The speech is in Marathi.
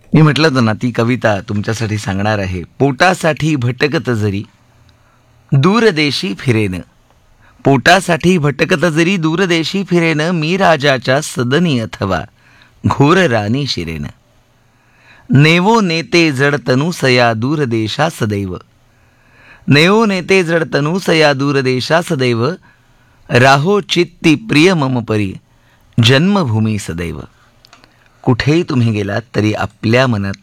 मी म्हटलं होतं ना, ती कविता तुमच्यासाठी सांगणार आहे. पोटासाठी भटकत जरी दूरदेशी फिरेन, पोटासाठी भटकत जरी दूरदेशी फिरेन, मी राजाच्या सदनी अथवा घोर राणी शिरेन. नेवो नेते जड तनुसया दूरदेशा सदैव, नेवो नेते जड तनुसया दूरदेशा सदैव, राहो चित्ती प्रिय मम परी जन्मभूमी सदैव. कुठेही तुम्ही गेलात तरी आपल्या मनात